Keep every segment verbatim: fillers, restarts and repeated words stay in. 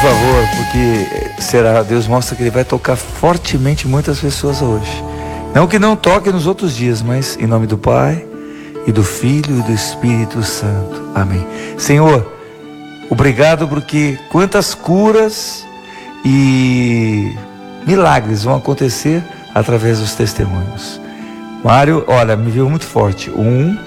favor, porque será, Deus mostra que Ele vai tocar fortemente muitas pessoas hoje. Não que não toque nos outros dias, mas em nome do Pai, e do Filho e do Espírito Santo. Amém. Senhor, obrigado porque quantas curas e milagres vão acontecer através dos testemunhos. Mário, olha, me viu muito forte. Um,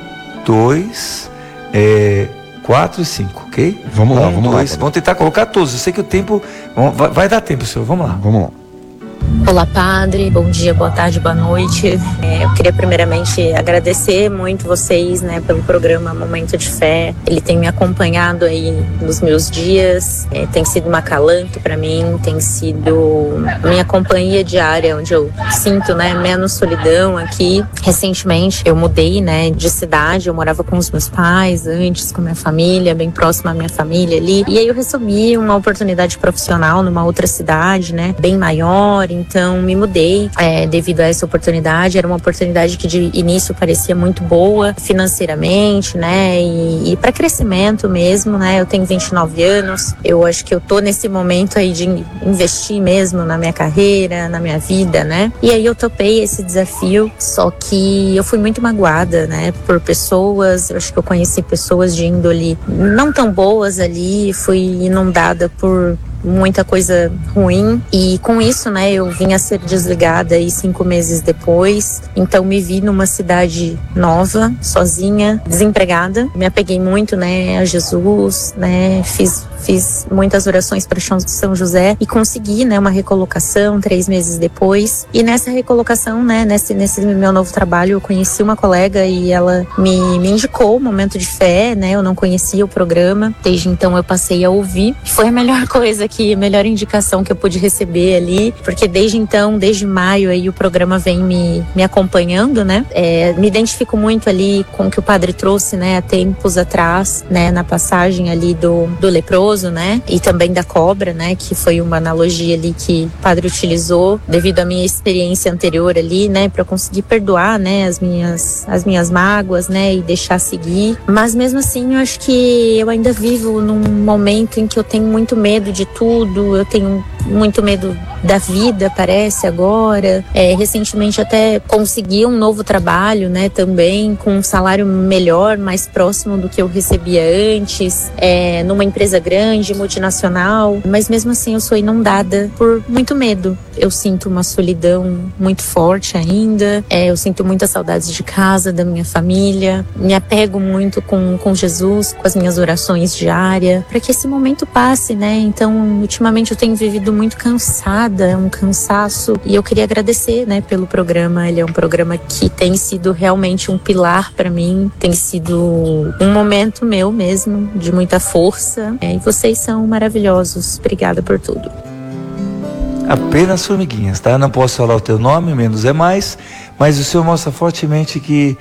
dois, é, quatro e cinco, ok? Vamos lá, um, vamos dois, lá. Vamos tentar colocar todos. Eu sei que o tempo vai, vai dar tempo, senhor. Vamos lá. Vamos lá. Olá, padre, bom dia, boa tarde, boa noite. É, eu queria primeiramente agradecer muito vocês, né, pelo programa Momento de Fé. Ele tem me acompanhado aí nos meus dias, é, tem sido um acalanto para mim, tem sido minha companhia diária, onde eu sinto, né, menos solidão aqui. Recentemente eu mudei, né, de cidade, eu morava com os meus pais antes, com a minha família, bem próxima à minha família ali. E aí eu recebi uma oportunidade profissional numa outra cidade, né, bem maior. Então me mudei é, devido a essa oportunidade. Era uma oportunidade que de início parecia muito boa financeiramente, né, e, e para crescimento mesmo, né. Eu tenho vinte e nove anos, eu acho que eu tô nesse momento aí de investir mesmo na minha carreira, na minha vida, né. E aí eu topei esse desafio, só que eu fui muito magoada, né, por pessoas. Eu acho que eu conheci pessoas de índole não tão boas ali, fui inundada por muita coisa ruim, e com isso, né, eu vim a ser desligada aí cinco meses depois. Então me vi numa cidade nova, sozinha, desempregada. Me apeguei muito, né, a Jesus, né, fiz Fiz muitas orações para São José e consegui, né, uma recolocação três meses depois. E nessa recolocação, né, nesse, nesse meu novo trabalho, eu conheci uma colega e ela me, me indicou o Momento de Fé, né? Eu não conhecia o programa. Desde então eu passei a ouvir. Foi a melhor coisa que, a melhor indicação que eu pude receber ali, porque desde então, desde maio aí o programa vem me, me acompanhando, né? É, me identifico muito ali com o que o padre trouxe, né, há tempos atrás, né, na passagem ali do, do leproso, né? E também da cobra, né? Que foi uma analogia ali que o padre utilizou devido à minha experiência anterior ali, né? Para conseguir perdoar, né? As minhas, as minhas mágoas, né? E deixar seguir. Mas mesmo assim, eu acho que eu ainda vivo num momento em que eu tenho muito medo de tudo. Eu tenho muito medo da vida, parece, agora. É, recentemente até consegui um novo trabalho, né? Também com um salário melhor, mais próximo do que eu recebia antes, é, numa empresa grande, grande, multinacional, mas mesmo assim eu sou inundada por muito medo. Eu sinto uma solidão muito forte ainda, é, eu sinto muitas saudades de casa, da minha família, me apego muito com, com Jesus, com as minhas orações diárias, para que esse momento passe, né? Então, ultimamente eu tenho vivido muito cansada, um cansaço, e eu queria agradecer, né, pelo programa. Ele é um programa que tem sido realmente um pilar para mim, tem sido um momento meu mesmo, de muita força, é, e vocês são maravilhosos. Obrigada por tudo. Apenas formiguinhas, tá? Não posso falar o teu nome, menos é mais, mas o Senhor mostra fortemente que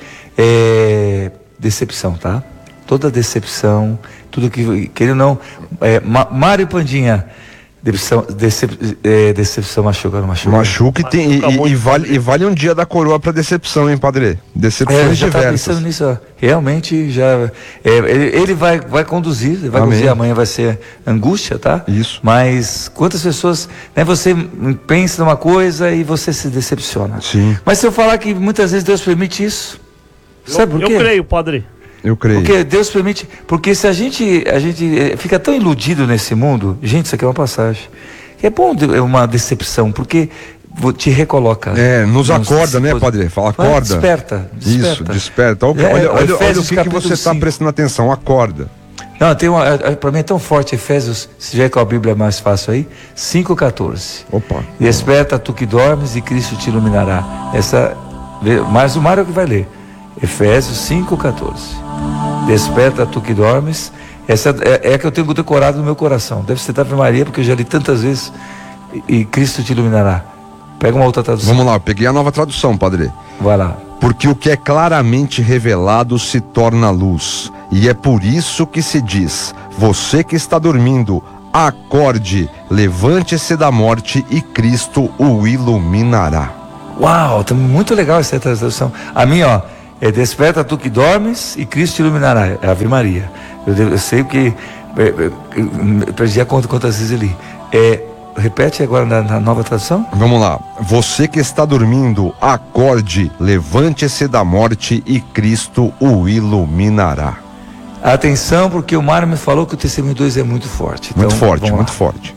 é decepção, tá? Toda decepção, tudo que, querendo ou não, é, Mário Pandinha, decepção, decep, é, decepção machuca, não machuca? Machuca e, tem, e, e, e, vale, e vale um dia da coroa para decepção, hein, padre? Decepções é, já diversas. Tá pensando nisso, ó. Realmente já, é, ele, ele vai, vai conduzir, ele vai Amém. conduzir, amanhã vai ser angústia, tá? Isso. Mas quantas pessoas, né, você pensa numa coisa e você se decepciona. Sim. Mas se eu falar que muitas vezes Deus permite isso, eu, sabe por quê? Eu creio, padre. Eu creio. Porque Deus permite, porque se a gente, a gente fica tão iludido nesse mundo, gente, isso aqui é uma passagem. É bom é uma decepção, porque te recoloca. É, nos acorda, né, padre? Fala, acorda. Desperta, desperta. Isso, desperta. Olha, É, olha, olha, olha o que, que você está cinco. prestando atenção, acorda. Não, tem uma, para mim é tão forte, Efésios, se já é com a Bíblia é mais fácil aí, cinco, catorze. Opa. Desperta tu que dormes e Cristo te iluminará. Essa, mais o Mário que vai ler. Efésios cinco, catorze. Desperta tu que dormes. Essa é, é a que eu tenho decorado no meu coração. Deve ser da Ave Maria, porque eu já li tantas vezes. E, e Cristo te iluminará. Pega uma outra tradução. Vamos lá, eu peguei a nova tradução, padre. Vai lá. Porque o que é claramente revelado se torna luz. E é por isso que se diz: você que está dormindo, acorde, levante-se da morte e Cristo o iluminará. Uau, tá muito legal essa tradução. A minha, ó, é desperta tu que dormes e Cristo te iluminará. É Ave Maria. Eu, eu sei que É, é, perdi a conta quantas vezes eu li. É, repete agora na, na nova tradução. Vamos lá. Você que está dormindo, acorde, levante-se da morte e Cristo o iluminará. Atenção, porque o Mário me falou que o testemunho dois é muito forte. Então, muito forte, muito forte.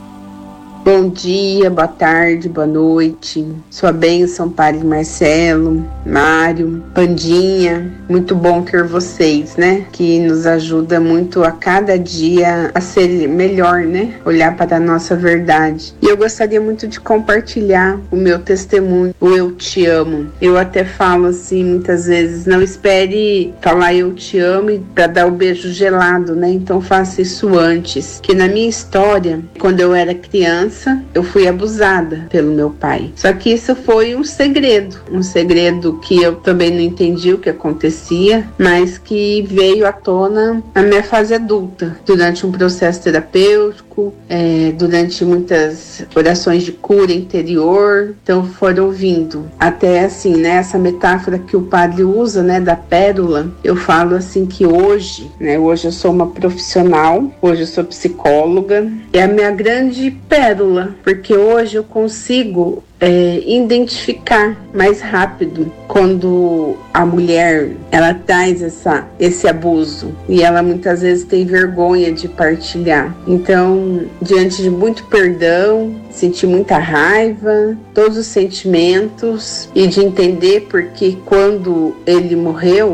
Bom dia, boa tarde, boa noite. Sua bênção, Padre Marcelo, Mário, Pandinha. Muito bom ter vocês, né? Que nos ajuda muito a cada dia a ser melhor, né? Olhar para a nossa verdade. E eu gostaria muito de compartilhar o meu testemunho, o eu te amo. Eu até falo assim, muitas vezes, não espere falar eu te amo para dar o beijo gelado, né? Então faça isso antes. Que na minha história, quando eu era criança, eu fui abusada pelo meu pai. Só que isso foi um segredo, um segredo que eu também não entendi o que acontecia, mas que veio à tona na minha fase adulta, durante um processo terapêutico, é, durante muitas orações de cura interior. Então foram vindo até assim, né, essa metáfora que o padre usa, né, da pérola. Eu falo assim que hoje, né, hoje eu sou uma profissional, hoje eu sou psicóloga, é a minha grande pérola, porque hoje eu consigo é, identificar mais rápido quando a mulher ela traz essa, esse abuso e ela muitas vezes tem vergonha de partilhar. Então, diante de muito perdão, senti muita raiva, todos os sentimentos, e de entender porque quando ele morreu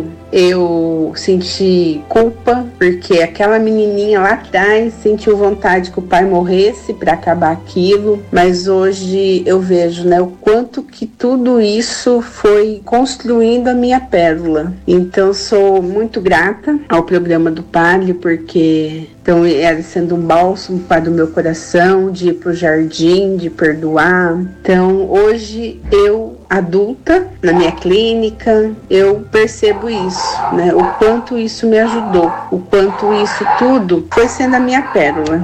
eu senti culpa, porque aquela menininha lá atrás sentiu vontade que o pai morresse para acabar aquilo, mas hoje eu vejo, né, o quanto que tudo isso foi construindo a minha pérola. Então sou muito grata ao programa do padre, porque então era sendo um bálsamo para o meu coração, de ir para o jardim, de perdoar. Então hoje eu, adulta, na minha clínica, eu percebo isso, né? O quanto isso me ajudou, o quanto isso tudo foi sendo a minha pérola.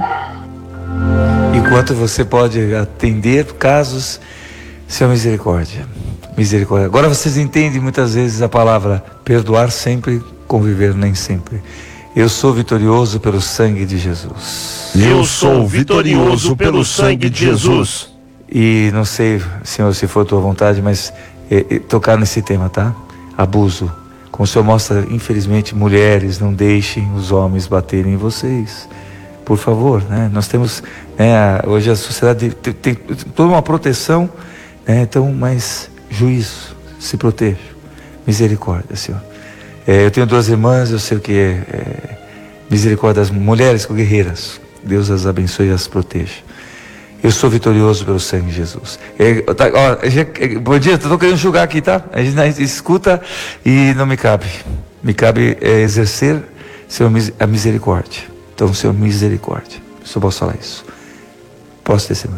Enquanto você pode atender casos, Senhor, misericórdia, misericórdia. Agora vocês entendem muitas vezes a palavra perdoar sempre, conviver nem sempre. Eu sou vitorioso pelo sangue de Jesus. Eu sou vitorioso pelo sangue de Jesus. E não sei, Senhor, se for a tua vontade, mas é, é, tocar nesse tema, tá? Abuso. Como o Senhor mostra, infelizmente, mulheres, não deixem os homens baterem em vocês. Por favor, né? Nós temos, né, hoje a sociedade tem, tem toda uma proteção, né? Então, mas juízo, se proteja. Misericórdia, Senhor. É, eu tenho duas irmãs, eu sei o que é, é misericórdia das mulheres guerreiras. Deus as abençoe e as proteja. Eu sou vitorioso pelo sangue de Jesus. É, tá, ó, já, é, bom dia, estou querendo julgar aqui, tá? A gente, a gente escuta e não me cabe. Me cabe é, exercer Senhor, a misericórdia. Então, Senhor, misericórdia. Se eu posso falar isso. Posso testemunhar.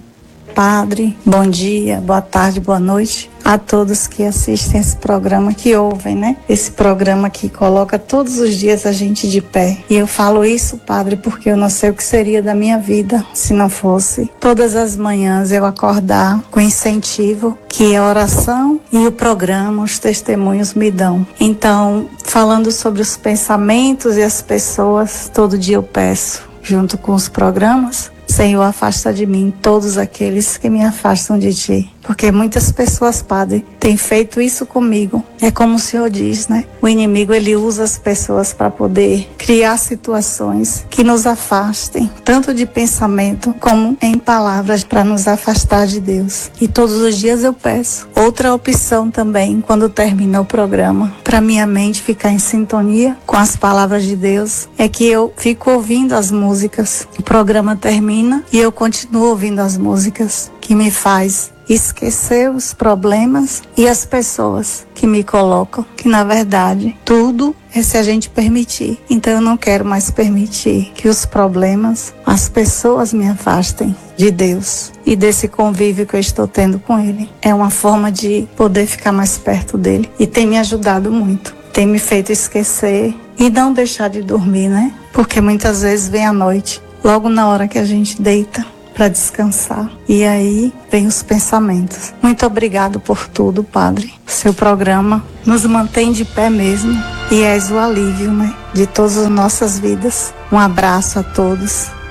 Padre, bom dia, boa tarde, boa noite a todos que assistem esse programa, que ouvem, né? Esse programa que coloca todos os dias a gente de pé. E eu falo isso, Padre, porque eu não sei o que seria da minha vida se não fosse todas as manhãs eu acordar com incentivo que a oração e o programa, os testemunhos me dão. Então, falando sobre os pensamentos e as pessoas, todo dia eu peço, junto com os programas, Senhor, afasta de mim todos aqueles que me afastam de Ti. Porque muitas pessoas, Padre, têm feito isso comigo. É como o Senhor diz, né? O inimigo, ele usa as pessoas para poder criar situações que nos afastem, tanto de pensamento como em palavras, para nos afastar de Deus. E todos os dias eu peço. Outra opção também, quando termina o programa, para minha mente ficar em sintonia com as palavras de Deus, é que eu fico ouvindo as músicas. O programa termina e eu continuo ouvindo as músicas, que me faz esquecer os problemas e as pessoas que me colocam, que na verdade tudo é se a gente permitir. Então eu não quero mais permitir que os problemas, as pessoas me afastem de Deus e desse convívio que eu estou tendo com Ele. É uma forma de poder ficar mais perto dele e tem me ajudado muito, tem me feito esquecer e não deixar de dormir, né? Porque muitas vezes vem a noite, logo na hora que a gente deita para descansar. E aí vem os pensamentos. Muito obrigado por tudo, Padre. Seu programa nos mantém de pé mesmo e és o alívio, né? de todas as nossas vidas. Um abraço a todos.